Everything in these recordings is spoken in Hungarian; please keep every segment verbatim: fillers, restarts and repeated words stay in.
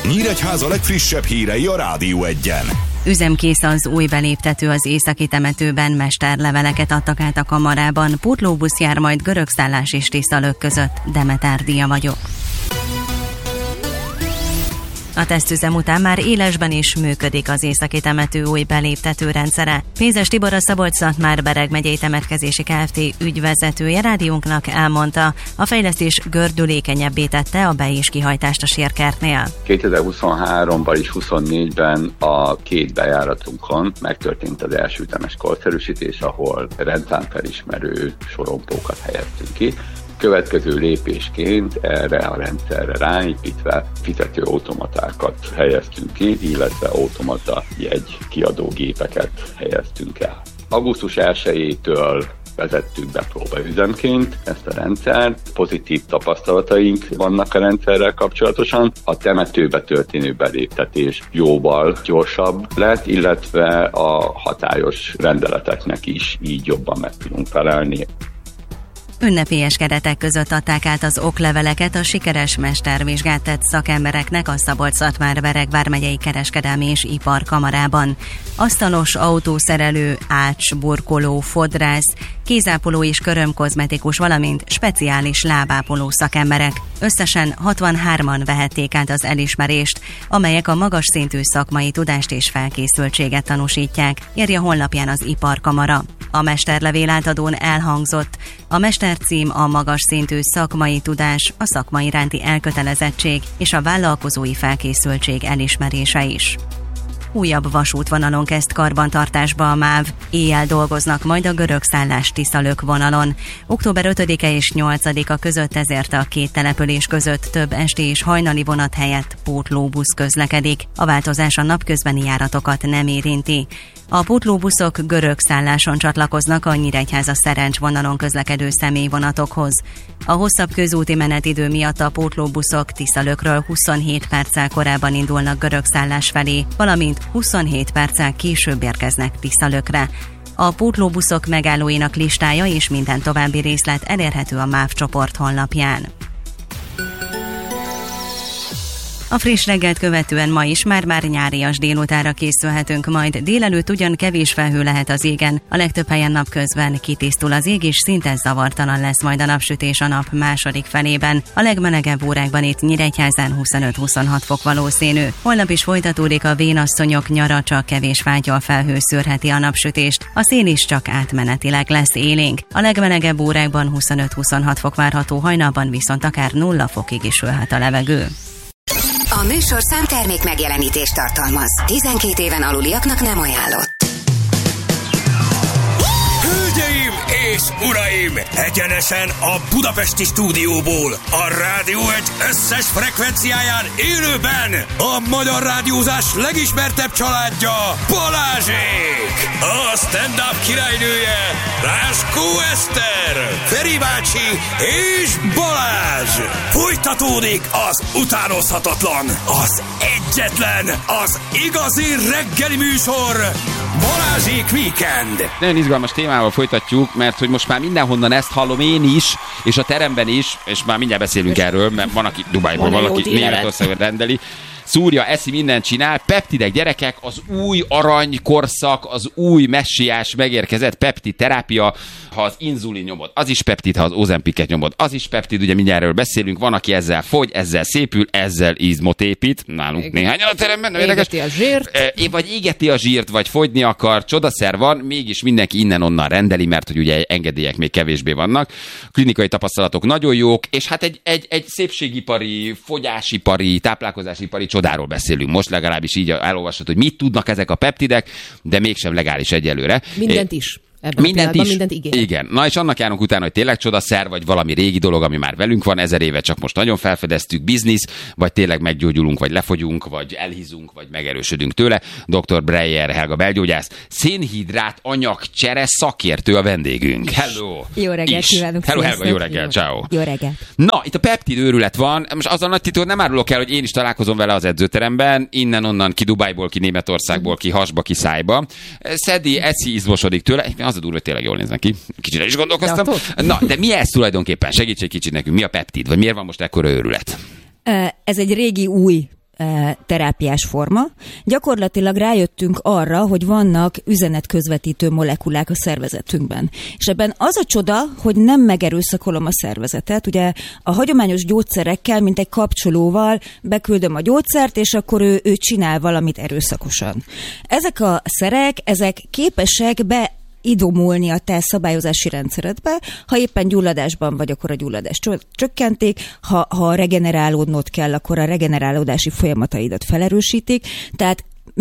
Nyíregyháza legfrissebb hírei a Rádió Egyen. Üzemkész az új beléptető az északi temetőben, mesterleveleket adtak át a kamarában, pótlóbusz jár majd Görögszállás és Tiszalök között. Demeter Díja vagyok. A tesztüzem után már élesben is működik az északi temető új beléptető rendszere. Pénzes Tibor, a Szabolcs-Szatmár-Bereg megyei temetkezési Kft. Ügyvezetője rádiónknak elmondta, a fejlesztés gördülékenyebbé tette a be- és kihajtást a sírkertnél. kétezer-huszonháromban és huszonnégyben a két bejáratunkon megtörtént az első ütemes korszerűsítés, ahol rendszámfelismerő sorompókat helyeztünk ki. Következő lépésként erre a rendszerre ráépítve fizetőautomatákat helyeztünk ki, illetve automata jegy kiadó gépeket helyeztünk el. augusztus elsejétől vezettük be próbaüzemként ezt a rendszert. Pozitív tapasztalataink vannak a rendszerrel kapcsolatosan. A temetőbe történő beléptetés jóval gyorsabb lett, illetve a hatályos rendeleteknek is így jobban meg tudunk felelni. Ünnepélyes keretek között adták át az okleveleket a sikeres mestervizsgát tett szakembereknek a Szabolcs-Szatmár-Bereg vármegyei kereskedelmi és iparkamarában. Asztalos, autószerelő, ács, burkoló, fodrász, kézápoló és körömkozmetikus, valamint speciális lábápoló szakemberek. Összesen hatvanhárman vehették át az elismerést, amelyek a magas szintű szakmai tudást és felkészültséget tanúsítják, írja honlapján az Iparkamara. A mesterlevél átadón elhangzott: a mestercím a magas szintű szakmai tudás, a szakma iránti elkötelezettség és a vállalkozói felkészültség elismerése is. Újabb vasútvonalon kezd karbantartásba a MÁV. Éjjel dolgoznak majd a Görögszállás Tiszalök vonalon. október ötödike és nyolcadika között ezért a két település között több esti és hajnali vonat helyett pótlóbusz közlekedik. A változás a napközbeni járatokat nem érinti. A pótlóbuszok Görögszálláson csatlakoznak a Nyíregyháza Szerencs vonalon közlekedő személyvonatokhoz. A hosszabb közúti menetidő miatt a pótlóbuszok Tiszalökről huszonhét perccel korábban indulnak Görögszállás felé, valamint huszonhét perccel később érkeznek Tiszalökre. A pótlóbuszok megállóinak listája és minden további részlet elérhető a MÁV csoport honlapján. A friss reggelt követően ma is már-már nyárias délutára készülhetünk majd. Délelőtt ugyan kevés felhő lehet az égen, a legtöbb helyen napközben kitisztul az ég, és szinte zavartalan lesz majd a napsütés a nap második felében. A legmelegebb órákban itt Nyíregyházán huszonöt-huszonhat fok valószínű. Holnap is folytatódik a vénasszonyok nyara, csak kevés fátyol felhő szőrheti a napsütést. A szél is csak átmenetileg lesz élénk. A legmelegebb órákban huszonöt-huszonhat fok várható, hajnalban viszont akár nulla fokig is ülhet a levegő. A műsor számtermék megjelenítést tartalmaz. tizenkét éven aluliaknak nem ajánlott. Hölgyeim és uraim! Egyenesen a budapesti stúdióból, a Rádió Egy összes frekvenciáján élőben a magyar rádiózás legismertebb családja, Balázsék! A stand-up királynője, Ráskó Eszter, Feri bácsi és Balázs! Folytatódik az utánozhatatlan, az egyetlen, az igazi reggeli műsor, Balázsék Weekend! Nagyon izgalmas témával folytatjuk, mert hogy most már mindenhonnan ezt hallom én is, és a teremben is, és már mindjárt beszélünk erről, mert van, aki Dubájból, van, aki Németországban rendeli. Szúrja, eszi, mindent csinál. Peptidek, gyerekek, az új aranykorszak, az új messiás megérkezett peptid terápia. Ha az inzulin nyomod, az is peptid, ha az Ozempiket nyomod, az is peptid, ugye mindjárt erről beszélünk. Van, aki ezzel fogy, ezzel szépül, ezzel izmot épít. Nálunk Éget, néhányan a teremben, nem érdekes. Égeti a zsírt. E, vagy égeti a zsírt, vagy fogyni akar. Csodaszer van, mégis mindenki innen-onnan rendeli, mert hogy ugye engedélyek még kevésbé vannak. Klinikai tapasztalatok nagyon jók, és hát egy, egy, egy szépségipari, fogyásipari, táplálkozásipari csodáról beszélünk. Most legalábbis így elolvasod, hogy mit tudnak ezek a peptidek, de mégsem legális egyelőre. Mindent is. Ebben mindent is. Mindent igen. Igen. Na és annak járunk utána, hogy tényleg csodaszer, vagy valami régi dolog, ami már velünk van ezer éve, csak most nagyon felfedeztük, biznisz, vagy tényleg meggyógyulunk, vagy lefogyunk, vagy elhízunk, vagy megerősödünk tőle. doktor Breyer Helga belgyógyász, szénhidrát anyagcsere szakértő a vendégünk. Hello! Jó reggelt kívánok! Hello Helga, jó reggelt, ciao. Jó reggelt! Na, itt a peptid őrület van. Most az a nagy titok, nem árulok el, hogy én is találkozom vele az edzőteremben, innen-onnan, ki Dubájból, ki Németországból, ki hasba, ki szájba. Szedi, eszi, izmosodik tőle. Az a durva, hogy tényleg jól néznek ki. Kicsit is gondolkoztam. Na, de mi ez tulajdonképpen? Segíts egy kicsit nekünk. Mi a peptid? Vagy miért van most ekkora őrület? Ez egy régi új terápiás forma. Gyakorlatilag rájöttünk arra, hogy vannak üzenetközvetítő molekulák a szervezetünkben. És ebben az a csoda, hogy nem megerőszakolom a szervezetet. Ugye a hagyományos gyógyszerekkel, mint egy kapcsolóval beküldöm a gyógyszert, és akkor ő, ő csinál valamit erőszakosan. Ezek a szerek, ezek képesek be idomulni a te szabályozási rendszeredbe. Ha éppen gyulladásban vagy, akkor a gyulladást csökkentik, ha, ha regenerálódnod kell, akkor a regenerálódási folyamataidat felerősítik. Tehát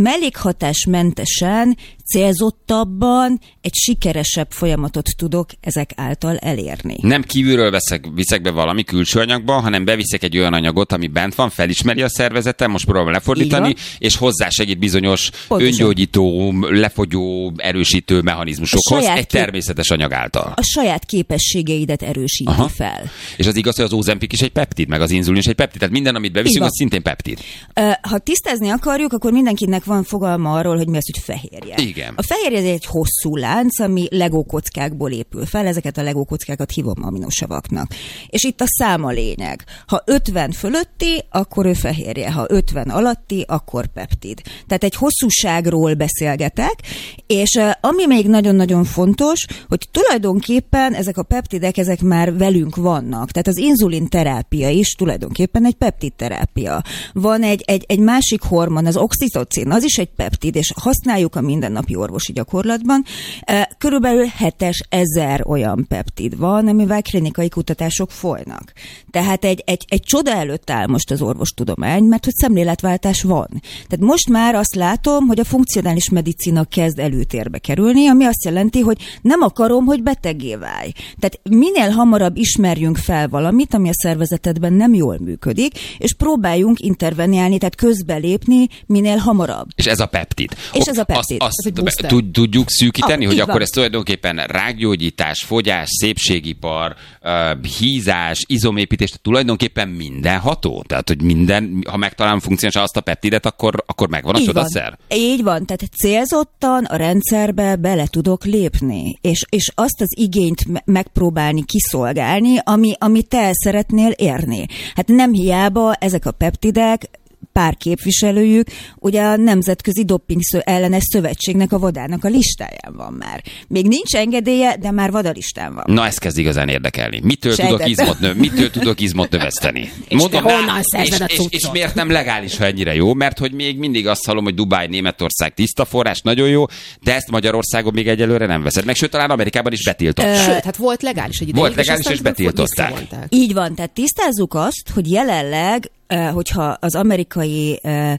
mellékhatásmentesen, célzottabban egy sikeresebb folyamatot tudok ezek által elérni. Nem kívülről veszek, viszek be valami külső anyagba, hanem beviszek egy olyan anyagot, ami bent van, felismeri a szervezetem, most próbálom lefordítani, és hozzásegít bizonyos Pontosan. öngyógyító, lefogyó, erősítő mechanizmusokhoz egy természetes anyag által. A saját képességeidet erősíti Aha. fel. És az igaz, hogy az Ozempic is egy peptid, meg az inzulin is egy peptid, tehát minden, amit beviszünk, az szintén peptid. Ha tisztázni akarjuk, akkor mindenkinek van fogalma arról, hogy mi az, hogy fehérje. Igen. A fehérje egy hosszú lánc, ami legókockákból épül fel, ezeket a legókockákat hívom aminosavaknak. És itt a szám a lényeg. Ha ötven fölötti, akkor ő fehérje, ha ötven alatti, akkor peptid. Tehát egy hosszúságról beszélgetek, és ami még nagyon-nagyon fontos, hogy tulajdonképpen ezek a peptidek, ezek már velünk vannak. Tehát az inzulin terápia is tulajdonképpen egy peptid terápia. Van egy, egy, egy másik hormon, az oxitocin, az is egy peptid, és használjuk a mindennapi orvosi gyakorlatban. Körülbelül hétezer olyan peptid van, amivel klinikai kutatások folynak. Tehát egy, egy, egy csoda előtt áll most az orvostudomány, mert hogy szemléletváltás van. Tehát most már azt látom, hogy a funkcionális medicina kezd előtérbe kerülni, ami azt jelenti, hogy nem akarom, hogy beteggé válj. Tehát minél hamarabb ismerjünk fel valamit, ami a szervezetedben nem jól működik, és próbáljunk interveniálni, tehát közbelépni minél hamarabb. És ez a peptid. És ez a peptid. Azt, azt tud, tudjuk szűkíteni, ah, hogy akkor van. Ez tulajdonképpen rákgyógyítás, fogyás, szépségipar, uh, hízás, izomépítés, tulajdonképpen mindenható? Tehát, hogy minden, ha megtalálom funkciós azt a peptidet, akkor, akkor megvan a Így csodaszer? Van. Így van, tehát célzottan a rendszerbe bele tudok lépni, és, és azt az igényt me- megpróbálni kiszolgálni, ami, ami te el szeretnél érni. Hát nem hiába ezek a peptidek, pár képviselőjük, ugye a Nemzetközi Doping Ellenes Szövetségnek a vadának a listáján van már. Még nincs engedélye, de már vadalistán van. Na, ez kezd igazán érdekelni. Mitől tudok izmot, növ, mitől tudok izmot növeszteni? Mondom, honnan szerzed a és, és, és miért nem legális, ha ennyire jó? Mert hogy még mindig azt hallom, hogy Dubáj, Németország tiszta forrás, nagyon jó, de ezt Magyarországon még egyelőre nem veszed. Meg sőt, talán Amerikában is betiltották. Sőt, hát volt legális egy ideig. Volt legális, és, és betiltották. Így van, tehát tisztázzuk azt, hogy jelenleg hogyha az amerikai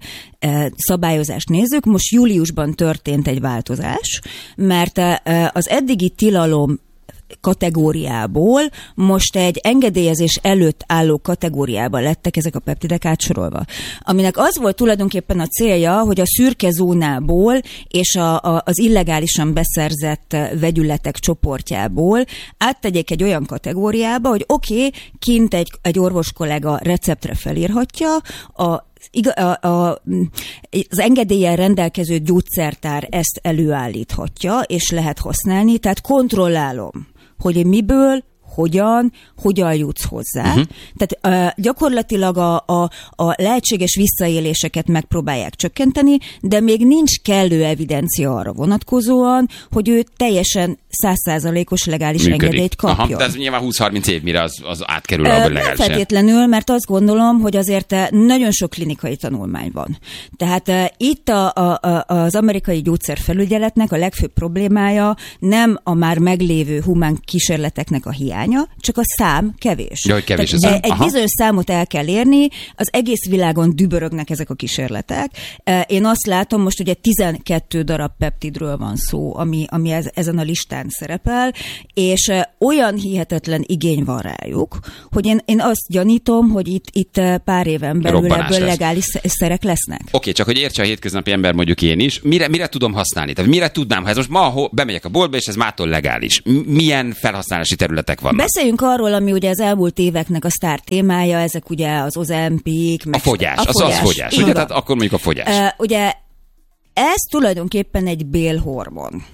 szabályozást nézzük, most júliusban történt egy változás, mert az eddigi tilalom kategóriából most egy engedélyezés előtt álló kategóriába lettek ezek a peptidek átsorolva. Aminek az volt tulajdonképpen a célja, hogy a szürke zónából és a, a, az illegálisan beszerzett vegyületek csoportjából áttegyék egy olyan kategóriába, hogy oké, okay, kint egy, egy orvos kollega receptre felírhatja, a A, a, az engedéllyel rendelkező gyógyszertár ezt előállíthatja, és lehet használni, tehát kontrollálom, hogy miből, hogyan, hogyan jutsz hozzá. Uh-huh. Tehát uh, gyakorlatilag a, a, a lehetséges visszaéléseket megpróbálják csökkenteni, de még nincs kellő evidencia arra vonatkozóan, hogy ő teljesen száz százalékos legális működik. Engedélyt kapjon. Aha, de ez nyilván húsz-harminc év, mire az, az átkerül abban legálisan. Nem feltétlenül, mert azt gondolom, hogy azért nagyon sok klinikai tanulmány van. Tehát uh, itt a, a, a, az amerikai gyógyszerfelügyeletnek a legfőbb problémája nem a már meglévő humán kísérleteknek a hiánya, csak a szám kevés. Ja, hogy kevés a szám. Egy bizonyos számot el kell érni, az egész világon dübörögnek ezek a kísérletek. Én azt látom, most ugye tizenkét darab peptidről van szó, ami, ami ez, ezen a listán szerepel, és olyan hihetetlen igény van rájuk, hogy én, én azt gyanítom, hogy itt, itt pár éven belül Robbanás ebből lesz. Legális szerek lesznek. Oké, okay, csak hogy értse a hétköznapi ember, mondjuk én is, mire, mire tudom használni? Tehát mire tudnám, ha ez most ma bemegyek a boltba, és ez mától legális. Milyen felhasználási területek vannak? Beszéljünk arról, ami ugye az elmúlt éveknek a sztár témája, ezek ugye az Ozempic, meg a fogyás, a az fogyás. Az fogyás, ugye? Tehát akkor mondjuk a fogyás. Uh, ugye ez tulajdonképpen egy bélhormon.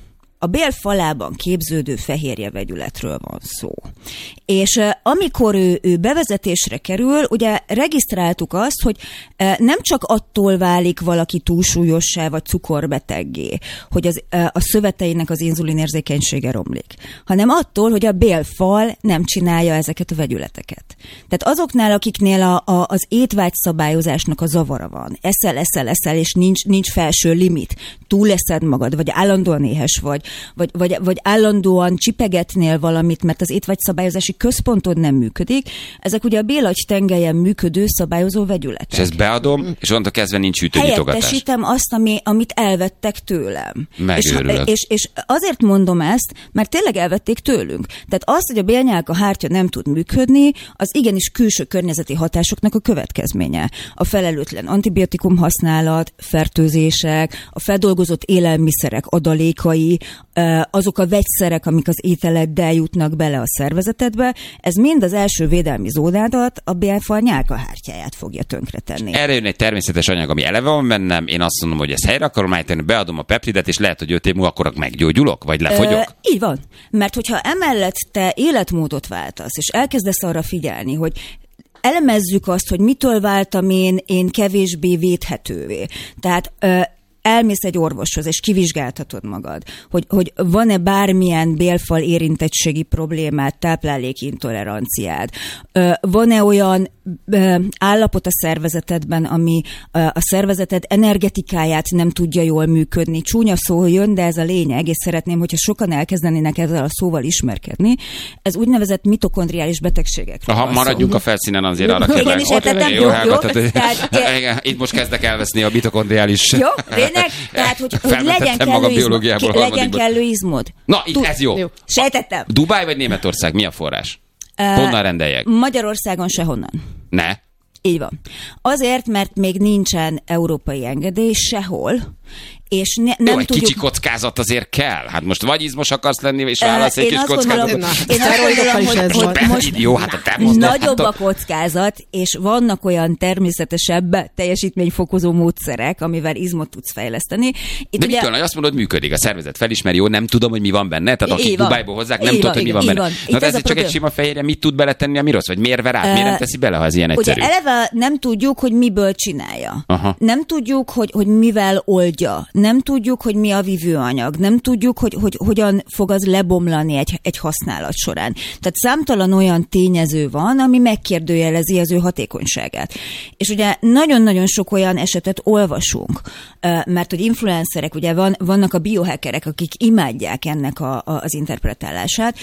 a bélfalában képződő fehérje vegyületről van szó. És uh, amikor ő, ő bevezetésre kerül, ugye regisztráltuk azt, hogy uh, nem csak attól válik valaki túlsúlyossá vagy cukorbeteggé, hogy az, uh, a szöveteinek az inzulinérzékenysége romlik, hanem attól, hogy a bélfal nem csinálja ezeket a vegyületeket. Tehát azoknál, akiknél a, a, az étvágyszabályozásnak a zavara van, eszel, eszel, eszel, és nincs, nincs felső limit, túleszed magad, vagy állandóan éhes vagy, vagy, vagy, vagy állandóan csipegetnél valamit, mert az étvágyszabályozási központod nem működik, ezek ugye a bélagy tengelyen működő szabályozó vegyületek. És ezt beadom, és onnantól kezdve nincs ütőnyitogatás. Helyettesítem azt, ami, amit elvettek tőlem. És, és, és azért mondom ezt, mert tényleg elvették tőlünk. Tehát az, hogy a bélnyálka hártya nem tud működni, az igenis külső környezeti hatásoknak a következménye. A felelőtlen antibiotikum használat, fertőzések, a feldolgozott élelmiszerek adalékai, azok a vegyszerek, amik az ételeddel jutnak bele a szervezetedbe, ez mind az első védelmi zónádat, a bélfal nyálkahártyáját fogja tönkretenni. Erre jön egy természetes anyag, ami eleve van bennem, én azt mondom, hogy ezt helyre akarom állítani, beadom a peptidet, és lehet, hogy öt év múlva akkor meggyógyulok, vagy lefogyok? Ö, így van. Mert hogyha emellett te életmódot váltasz, és elkezdesz arra figyelni, hogy elemezzük azt, hogy mitől váltam én, én kevésbé védhetővé. Tehát ö, elmész egy orvoshoz, és kivizsgáltatod magad, hogy, hogy van-e bármilyen bélfal érintettségi problémád, táplálékintoleranciád, van-e olyan állapot a szervezetedben, ami a szervezeted energetikáját nem tudja jól működni. Csúnya szó jön, de ez a lényeg, és szeretném, hogyha sokan elkezdenének ezzel a szóval ismerkedni. Ez úgynevezett mitokondriális betegségekről. Aha, maradjunk szó. A felszínen azért arra kell. Igen, is értettem, jó, jó. Itt most kezdek elveszni a mitokondriális. Jó, lényeg, tehát, hogy, hogy legyen kellő izmod. Ki, legyen kellő izmod. Na, itt ez jó. jó. Sejtettem. Dubáj vagy Németország? Mi a forrás? Uh, Honnan rendeljek? Magyarországon sehonnan. Ne? Így van. Azért, mert még nincsen európai engedély sehol, és ne, nem Jó, egy tudjuk... kicsi kockázat azért kell. Hát most vagy izmos akarsz lenni, és válasz egy kis kockázatot. Én azt gondolom, hogy, hogy most jó, hát a nagyobb a kockázat, és vannak olyan természetesebb teljesítményfokozó módszerek, amivel izmot tudsz fejleszteni. Itt de ugye... mitől, hogy azt mondod, működik. A szervezet felismeri, jó, nem tudom, hogy mi van benne. Tehát akik Dubájból hozzák, nem tudod, hogy mi van benne. Na, ez csak egy sima fehérje, mit tud beletenni, ami rossz? Vagy miért ver át? Miért nem teszi bele, ha ez ilyen egyszerű? Ugye eleve nem tudjuk, hogy miből csinálja. Aha. Nem tudjuk, hogy, hogy mivel oldja. Nem tudjuk, hogy mi a vívőanyag. Nem tudjuk, hogy, hogy hogyan fog az lebomlani egy, egy használat során. Tehát számtalan olyan tényező van, ami megkérdőjelezi az ő hatékonyságát. És ugye nagyon-nagyon sok olyan esetet olvasunk, mert hogy influencerek, ugye van, vannak a biohackerek, akik imádják ennek a, a, az interpretálását.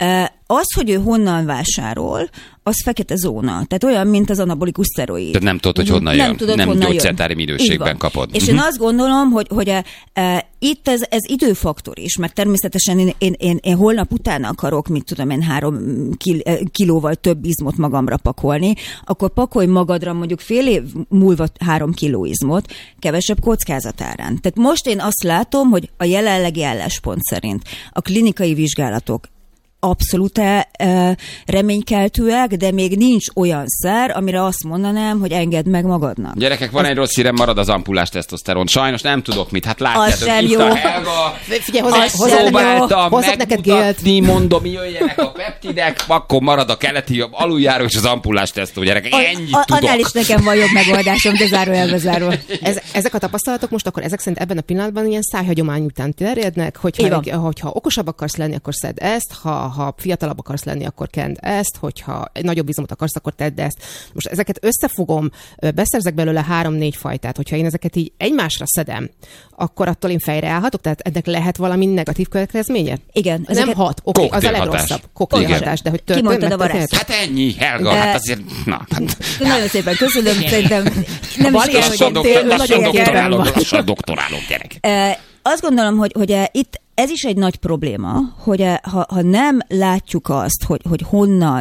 Az, hogy ő honnan vásárol, az fekete zóna. Tehát olyan, mint az anabolikus szteroid. Tehát nem tudod, hogy honnan nem jön. Tudod, nem honnan gyógyszertári minőségben kapod. És uh-huh. én azt gondolom, hogy, hogy e, e, itt ez, ez időfaktor is, mert természetesen én, én, én, én holnap után akarok, mit tudom én, három kil, kilóval több izmot magamra pakolni, akkor pakolj magadra mondjuk fél év múlva három kiló izmot, kevesebb kockázatárán. Tehát most én azt látom, hogy a jelenlegi álláspont szerint a klinikai vizsgálatok abszolút e, reménykeltőek, de még nincs olyan szer, amire azt mondanám, hogy engedd meg magadnak. Gyerekek, van az... egy rossz hírem, marad az ampullás tesztoszteron. Sajnos nem tudok mit. Hát látjátok, itt jó. a Helga. Figyelj, hozzá, próbáltam megmutatni, mondom, jöjjenek a peptidek, akkor marad a keleti aluljáró és az ampullás tesztó, gyerekek. Ennyit a, tudok. Annál is nekem van jobb megoldásom, de zárójelbe zárva. Ez, ezek a tapasztalatok most akkor ezek szerint ebben a pillanatban ilyen szájhagyomány után terjednek, hogyha, hogyha okosabb akarsz lenni, akkor szedd ezt, ha ha fiatalabb akarsz lenni, akkor kend ezt, hogyha egy nagyobb izmot akarsz, akkor tedd ezt. Most ezeket összefogom, beszerzek belőle három-négy fajtát, hogyha én ezeket így egymásra szedem, akkor attól én fejre állhatok, tehát ennek lehet valami negatív következménye? Igen. Nem hat, oké, okay, az a legrosszabb. Koktélhatás, de hogy történt a varázs. Hát ennyi, Helga, de... hát azért, na. Hát... Nagyon szépen köszönöm, szerintem nem is kell, hogy lassan doktorálok, gyerek. Azt gondolom, hogy, hogy itt ez is egy nagy probléma, hogy ha, ha nem látjuk azt, hogy, hogy honnan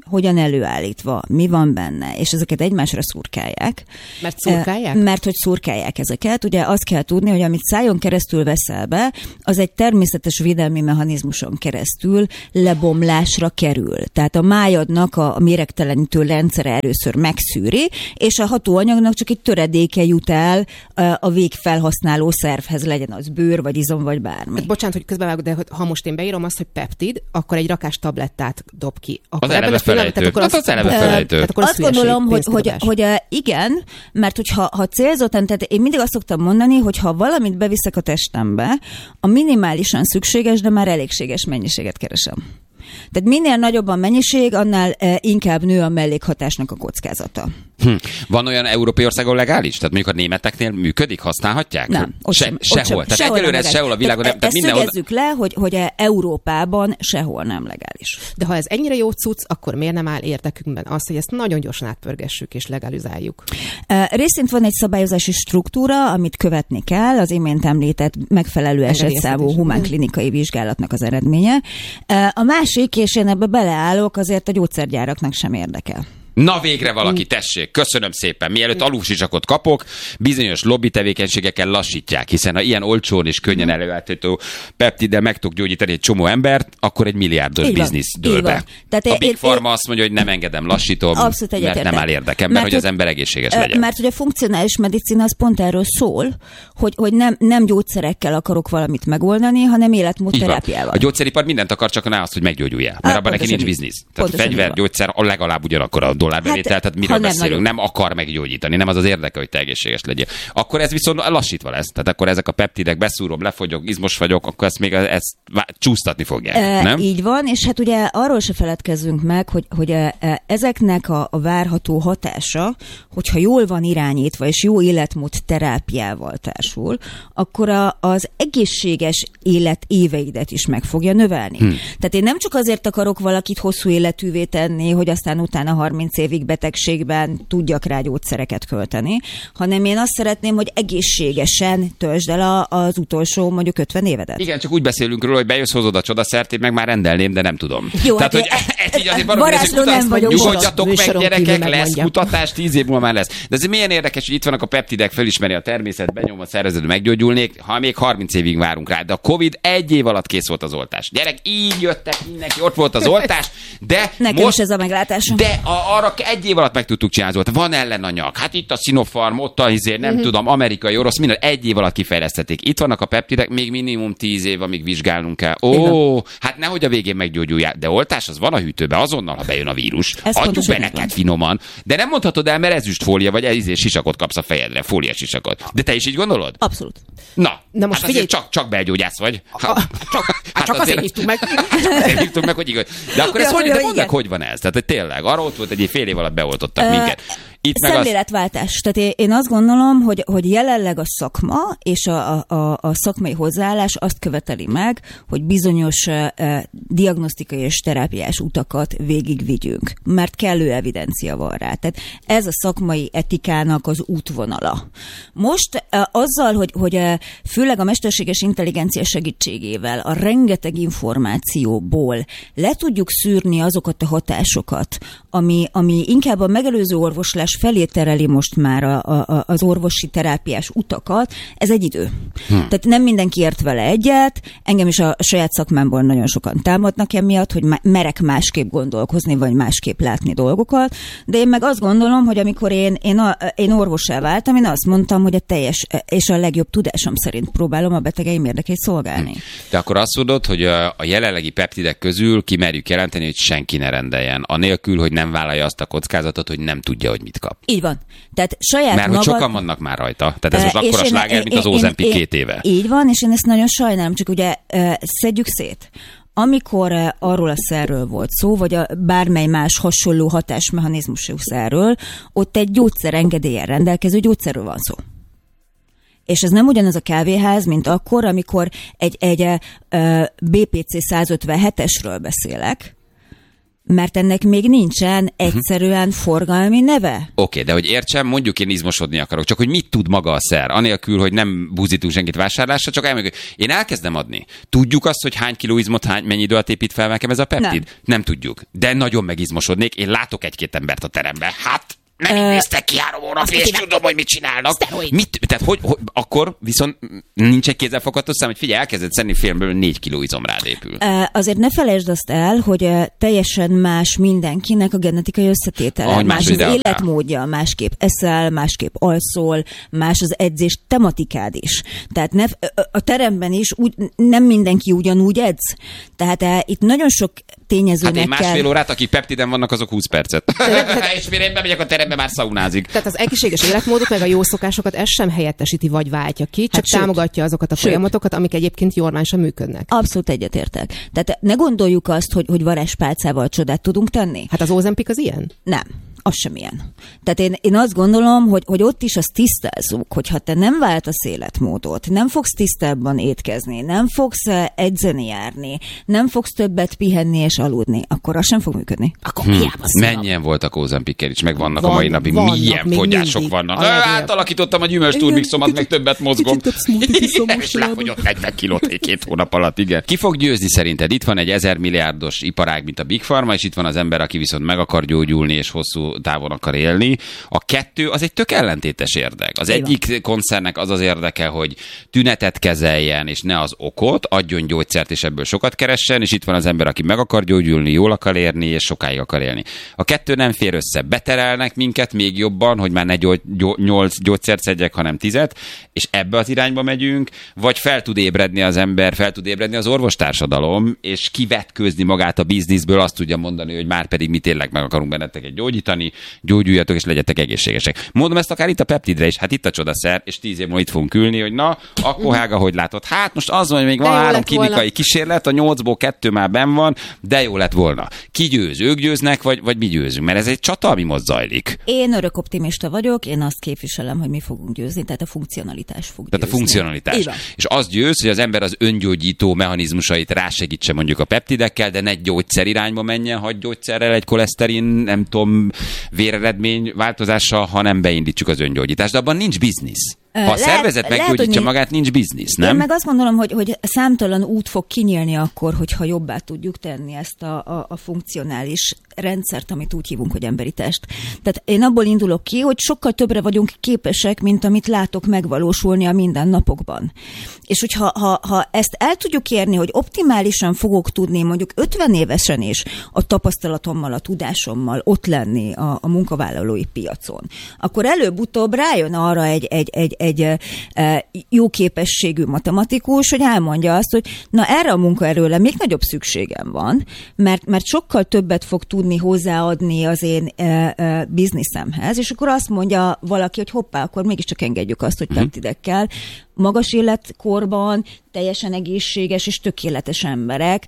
hogyan előállítva, mi van benne, és ezeket egymásra szurkálják. Mert szurkálják? Mert hogy szurkálják ezeket. Ugye azt kell tudni, hogy amit szájon keresztül veszel be, az egy természetes védelmi mechanizmuson keresztül lebomlásra kerül. Tehát a májadnak a méregtelenítő rendszere először megszűri, és a hatóanyagnak csak egy töredéke jut el a végfelhasználó szervhez, legyen az bőr, vagy izom, vagy bármi. Hát bocsánat, hogy közbevágok, de ha most én beírom azt, hogy peptid, akkor egy rakás tablettát dob ki. Akkor az eleve felejtő. Akkor az, az eleve felejtő. Azt gondolom, hogy, hogy, hogy igen, mert hogyha ha célzottan, tehát én mindig azt szoktam mondani, hogy ha valamit beviszek a testembe, a minimálisan szükséges, de már elégséges mennyiséget keresem. Tehát minél nagyobb a mennyiség, annál inkább nő a mellékhatásnak a kockázata. Hm. Van olyan európai országon legális? Tehát mondjuk a németeknél működik, használhatják? Nem, ott Se, sem, sehol. Ott sem, tehát sehol egyelőre ez sehol a világon nem. Tehát ezt szögezzük le, hogy, hogy Európában sehol nem legális. De ha ez ennyire jó cucc, akkor miért nem áll érdekünkben az, hogy ezt nagyon gyorsan átpörgessük és legalizáljuk? Részint van egy szabályozási struktúra, amit követni kell, az imént említett megfelelő esetszámú humánklinikai vizsgálatnak az eredménye. A másik, és én ebbe beleállok, azért a gyógyszergyáraknak sem érdekel. Na végre valaki, tessék, köszönöm szépen. Mielőtt alulsisakot kapok, bizonyos lobby tevékenységekkel lassítják, hiszen ha ilyen olcsón és könnyen előállítható peptiddel meg tudok gyógyítani egy csomó embert, akkor egy milliárdos biznisz dől be. A Big Pharma azt mondja, hogy nem engedem, lassítom, mert nem áll érdekem, mert hogy az ember egészséges legyen. Mert hogy a funkcionális medicina az pont erről szól, hogy, hogy nem, nem gyógyszerekkel akarok valamit megoldani, hanem életmódterápiával. A gyógyszeripar mindent akar, csak ne azt, hogy meggyógyuljál, mert abban neki nincs biznisz. Tehát fegyver, gyógyszer a legalább ugyanakkor a dollárbevétel, hát, tehát miről beszélünk, nem, nem akar meggyógyítani, nem az az érdeke, hogy te egészséges legyél. Akkor ez viszont lassítva lesz. Tehát akkor ezek a peptidek, beszúrom, lefogyok, izmos vagyok, akkor ezt még ezt csúsztatni fogják, e, nem? Így van, és hát ugye arról se feledkezzünk meg, hogy, hogy ezeknek a, a várható hatása, hogyha jól van irányítva, és jó életmód terápiával társul, akkor a, az egészséges élet éveidet is meg fogja növelni. Hmm. Tehát én nem csak azért akarok valakit hosszú életűvé tenni, hogy aztán utána harminc évig betegségben tudjak rá gyógyszereket költeni, hanem én azt szeretném, hogy egészségesen töltsd el a, az utolsó mondjuk ötven évedet. Igen, csak úgy beszélünk róla, hogy bejössz, hozod a csodaszert, én meg már rendelném, de nem tudom. Jó, tehát, hát hogy e, ez így azért varázsló nem vagyok. Nyugodjatok meg, gyerekek, lesz kutatás, tíz év múlva már lesz. De ez milyen érdekes, hogy itt vannak a peptidek, felismeri a természet, benyom a szervezetbe, meggyógyulnék, ha még harminc évig várunk rá. De a Covid egy év alatt kész volt az oltás. Gyerek, így jöttek mindenki, ott volt az oltás, de nekem most, is ez a meglátásom. De a, arra egy év alatt meg tudtuk csinálni. Van ellenanyag. Hát itt a Sinopharm, ott a izé, nem mm-hmm. tudom, amerikai, orosz, minden egy év alatt kifejlesztették. Itt vannak a peptidek, még minimum tíz év, amíg vizsgálnunk kell. Ó, hát nehogy a végén meggyógyulják. De oltás az van a hűtőben, azonnal, ha bejön a vírus. Adjuk be neked finoman. De nem mondhatod el, mert ezüstfólia, vagy izé sisakot kapsz a fejedre, fólia sisakot. De te is így gondolod? Abszolút. Na, Na most hát figyelj, csak, csak belgyógyász vagy. Ha, a, csak, hát csak azért hívtuk meg. Azért hívtuk meg, hogy igaz. De akkor ez hogy, de mondd meg, hogy van ez? Tehát tényleg, arra ott volt, egy fél év alatt beoltottak minket. Itt meg szemléletváltás. Az... Tehát én azt gondolom, hogy, hogy jelenleg a szakma és a, a, a szakmai hozzáállás azt követeli meg, hogy bizonyos uh, diagnosztikai és terápiás utakat végigvigyünk, mert kellő evidencia van rá. Tehát ez a szakmai etikának az útvonala. Most uh, azzal, hogy, hogy uh, főleg a mesterséges intelligencia segítségével a rengeteg információból le tudjuk szűrni azokat a hatásokat, ami, ami inkább a megelőző orvoslás felé tereli most már a, a, az orvosi terápiás utakat, ez egy idő. Hm. Tehát nem mindenki ért vele egyet, engem is a saját szakmámból nagyon sokan támadnak emiatt, hogy merek másképp gondolkozni, vagy másképp látni dolgokat, de én meg azt gondolom, hogy amikor én, én, a, én orvossá váltam, én azt mondtam, hogy a teljes és a legjobb tudásom szerint próbálom a betegeim érdekét szolgálni. Hm. De akkor azt mondod, hogy a, a jelenlegi peptidek közül kimerjük jelenteni, hogy senki ne rendeljen, anélkül, hogy nem vállalja azt a kockázatot, hogy nem tudja, hogy mit kap. Így van. Tehát saját Mert maga... hogy sokan vannak már rajta. Tehát ez most akkora sláger, mint az Ozempic két éve. Így van, és én ezt nagyon sajnálom, csak ugye szedjük szét. Amikor arról a szerről volt szó, vagy a bármely más hasonló hatásmechanizmusú szerről, ott egy gyógyszerengedéllyel rendelkező gyógyszerről van szó. És ez nem ugyanaz a kávéház, mint akkor, amikor egy, egy bé pé cé száz ötvenhetesről beszélek, mert ennek még nincsen egyszerűen forgalmi neve. Oké, okay, de hogy értsem, mondjuk én izmosodni akarok, csak hogy mit tud maga a szer, anélkül, hogy nem buzítunk senkit vásárlásra, csak elmondjuk, én elkezdem adni. Tudjuk azt, hogy hány kiló izmot, hány, mennyi idő alatt épít fel nekem ez a peptid? Nem. nem tudjuk, de nagyon megizmosodnék, én látok egy-két embert a teremben, hát megnéztek ki három hónapja, és tudom, hogy mit csinálnak. Mit, tehát hogy, hogy, akkor viszont nincs egy kézzelfogható szám, hogy figyelj, elkezded szedni filmből négy kiló izom rád épül. Azért ne felejtsd azt el, hogy teljesen más mindenkinek a genetikai összetétele. Ahogy más az életmódja, másképp eszel, másképp alszol, más az edzés tematikád is. Tehát ne, a teremben is úgy, nem mindenki ugyanúgy edz. Tehát itt nagyon sok tényezőnek kell. Hát én másfél órát, akik peptiden vannak, azok húsz percet. És mire én bemegyek a terembe, már szaunázik. Tehát az egészséges életmódot, meg a jó szokásokat ez sem helyettesíti, vagy váltja ki, csak hát támogatja azokat a sőt. folyamatokat, amik egyébként normálisan működnek. Abszolút egyetértek. Tehát ne gondoljuk azt, hogy, hogy varázspálcával csodát tudunk tenni. Hát az Ozempic az ilyen? Nem. Az sem ilyen. Tehát én, én azt gondolom, hogy, hogy ott is azt tisztázzuk, hogy ha te nem váltasz életmódot, nem fogsz tisztábban étkezni, nem fogsz edzeni járni, nem fogsz többet pihenni és aludni, akkor az sem fog működni. Akkor hmm. hiába Mennyien voltak Ozempikkel is, meg vannak van, a mai napig. Milyen fogyások mindig. vannak. Átalakítottam a gyümölcs turmixomat, meg többet mozgom. És lefogyott negyven kilót két hónap alatt, igen. Ki fog győzni szerinted? Itt van egy ezer milliárdos iparág, mint a Big Pharma, és itt van az ember, aki viszont meg akar gyógyulni, és hosszú távon akar élni. A kettő az egy tök ellentétes érdek. Az Éva. egyik koncernek az az érdeke, hogy tünetet kezeljen, és ne az okot, adjon gyógyszert, és ebből sokat keressen, és itt van az ember, aki meg akar gyógyulni, jól akar érni, és sokáig akar élni. A kettő nem fér össze. Beterelnek minket még jobban, hogy már ne gyógy, gyó, nyolc gyógyszert szedjek, hanem tizet, és ebbe az irányba megyünk, vagy fel tud ébredni az ember, fel tud ébredni az orvostársadalom, és kivetkőzni magát a bizniszből, azt tudja mondani, hogy már pedig mi tényleg meg akarunk benneteket gyógyítani, gyógyuljatok és legyetek egészségesek. Mondom ezt akár itt a peptidre is, hát itt a csodaszer, és tíz év múlva itt fogunk ülni, hogy na, akkor Hága, hogy látod? Hát most az van, hogy még van három klinikai volna. kísérlet, a nyolcból kettő már benn van, de jó lett volna. Ki győz? Ők győznek, vagy, vagy mi győzünk? Mert ez egy csata, ami most zajlik. Én örök optimista vagyok, én azt képviselem, hogy mi fogunk győzni, tehát a funkcionalitás fog Tehát győzni. a funkcionalitás. És az győz, hogy az ember az öngyógyító mechanizmusait rásegítse mondjuk a peptidekkel, de ne gyógyszer irányba menjen, hagy gyógyszerrel egy koleszterin, nem tudom, véreredmény változással, hanem beindítsuk az öngyógyítást. De abban nincs biznisz. Ha a lehet, szervezet meggyógyítja magát, nincs biznisz, nem? Én meg azt gondolom, hogy, hogy számtalan út fog kinyílni akkor, hogyha jobbá tudjuk tenni ezt a, a, a funkcionális rendszert, amit úgy hívunk, hogy emberi test. Tehát én abból indulok ki, hogy sokkal többre vagyunk képesek, mint amit látok megvalósulni a mindennapokban. És hogyha ha, ha ezt el tudjuk érni, hogy optimálisan fogok tudni mondjuk ötven évesen is a tapasztalatommal, a tudásommal ott lenni a, a munkavállalói piacon, akkor előbb-utóbb rájön arra egy, egy, egy, egy e, jó képességű matematikus, hogy elmondja azt, hogy na erre a munkaerőre még nagyobb szükségem van, mert, mert sokkal többet fog tudni hozzáadni az én e, e, bizniszemhez, és akkor azt mondja valaki, hogy hoppá, akkor mégiscsak engedjük azt, hogy peptidekkel magas életkorban teljesen egészséges és tökéletes emberek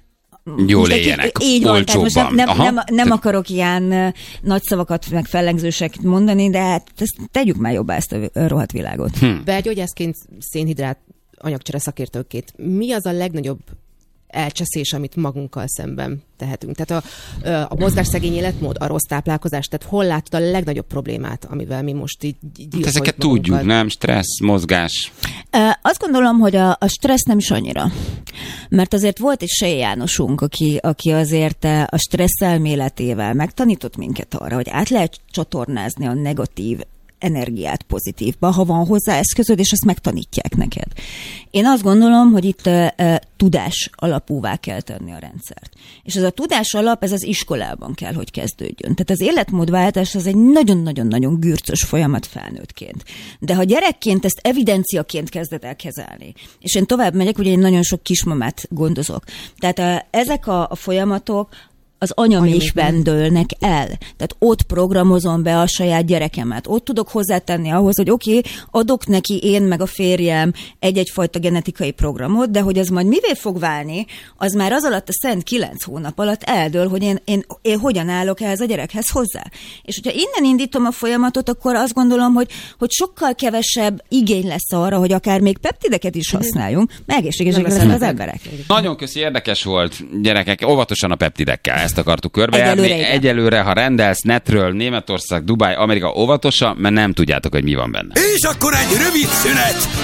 jól éljenek, így van, olcsóbban. Nem, nem, nem, nem akarok ilyen nagy szavakat, meg fellengzőseket mondani, de hát ezt tegyük már jobbá ezt a rohadt világot. Hm. Belgyógyászként, szénhidrát anyagcsere szakértőként, mi az a legnagyobb elcseszés, amit magunkkal szemben tehetünk? Tehát a, a mozgásszegény életmód, a rossz táplálkozás, tehát hol látod a legnagyobb problémát, amivel mi most így gyilkoljuk ezeket magunkat? Tudjuk, nem? Stressz, mozgás. Azt gondolom, hogy a, a stressz nem is annyira. Mert azért volt egy Sej Jánosunk, aki, aki azért a stressz elméletével megtanított minket arra, hogy át lehet csatornázni a negatív energiát pozitívba, ha van hozzá eszközöd, és azt megtanítják neked. Én azt gondolom, hogy itt uh, uh, tudás alapúvá kell tenni a rendszert. És ez a tudás alap, ez az iskolában kell, hogy kezdődjön. Tehát az életmódváltás az egy nagyon-nagyon-nagyon gürcös folyamat felnőttként. De ha gyerekként ezt evidenciaként kezded el kezelni, és én tovább megyek, ugye én nagyon sok kismamát gondozok. Tehát uh, ezek a, a folyamatok az anyamésben dőlnek el. Tehát ott programozom be a saját gyerekemet. Ott tudok hozzátenni ahhoz, hogy oké, okay, adok neki én meg a férjem egy-egyfajta genetikai programot, de hogy az majd mivé fog válni, az már az alatt a szent kilenc hónap alatt eldől, hogy én, én, én hogyan állok ehhez a gyerekhez hozzá. És hogyha innen indítom a folyamatot, akkor azt gondolom, hogy, hogy sokkal kevesebb igény lesz arra, hogy akár még peptideket is használjunk, meg egészségesek lesznek az emberek. Nagyon köszi, érdekes volt, gyerekek, óvatosan a peptidekkel. ezt akartuk körbejárni. Egyelőre, Egyelőre, ha rendelsz netről, Németország, Dubáj, Amerika óvatosan, mert nem tudjátok, hogy mi van benne. És akkor egy rövid szünet!